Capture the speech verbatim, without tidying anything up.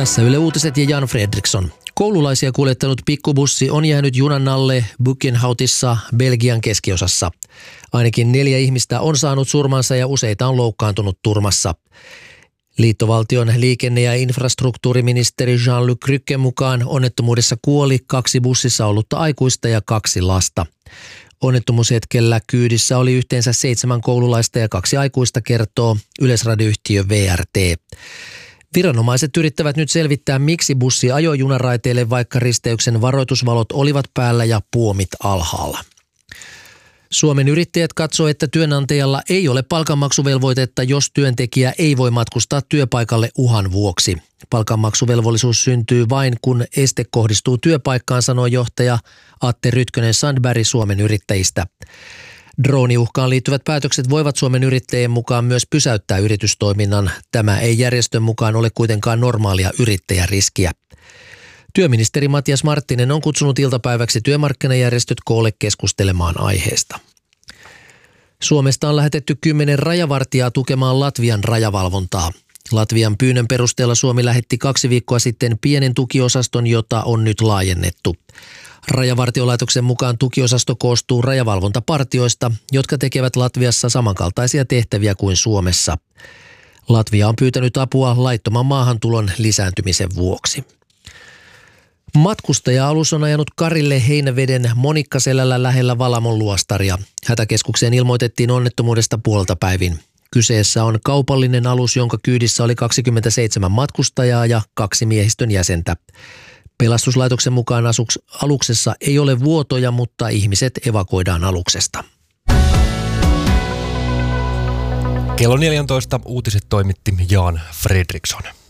Tässä Yle Uutiset ja Jan Fredriksson. Koululaisia kuljettanut pikkubussi on jäänyt junan alle Buchenhoutissa Belgian keskiosassa. Ainakin neljä ihmistä on saanut surmansa ja useita on loukkaantunut turmassa. Liittovaltion liikenne- ja infrastruktuuriministeri Jean-Luc Crucken mukaan onnettomuudessa kuoli kaksi bussissa ollutta aikuista ja kaksi lasta. Onnettomuushetkellä kyydissä oli yhteensä seitsemän koululaista ja kaksi aikuista, kertoo yleisradioyhtiö V R T. Viranomaiset yrittävät nyt selvittää, miksi bussi ajoi junaraiteille, vaikka risteyksen varoitusvalot olivat päällä ja puomit alhaalla. Suomen Yrittäjät katsoo, että työnantajalla ei ole palkanmaksuvelvoitetta, jos työntekijä ei voi matkustaa työpaikalle uhan vuoksi. Palkanmaksuvelvollisuus syntyy vain, kun este kohdistuu työpaikkaan, sanoo johtaja Atte Rytkönen-Sandberg Suomen Yrittäjistä. Drooniuhkaan liittyvät päätökset voivat Suomen Yrittäjien mukaan myös pysäyttää yritystoiminnan. Tämä ei järjestön mukaan ole kuitenkaan normaalia yrittäjäriskiä. Työministeri Matias Marttinen on kutsunut iltapäiväksi työmarkkinajärjestöt koolle keskustelemaan aiheesta. Suomesta on lähetetty kymmenen rajavartijaa tukemaan Latvian rajavalvontaa. Latvian pyynnön perusteella Suomi lähetti kaksi viikkoa sitten pienen tukiosaston, jota on nyt laajennettu. Rajavartiolaitoksen mukaan tukiosasto koostuu rajavalvontapartioista, jotka tekevät Latviassa samankaltaisia tehtäviä kuin Suomessa. Latvia on pyytänyt apua laittoman maahantulon lisääntymisen vuoksi. Matkustaja-alus on ajanut Karille Heinäveden Monikkaselällä lähellä Valamon luostaria. Hätäkeskukseen ilmoitettiin onnettomuudesta puolta päivin. Kyseessä on kaupallinen alus, jonka kyydissä oli kaksikymmentäseitsemän matkustajaa ja kaksi miehistön jäsentä. Pelastuslaitoksen mukaan asuks- aluksessa ei ole vuotoja, mutta ihmiset evakuoidaan aluksesta. Kello neljätoista uutiset toimitti Jan Fredriksson.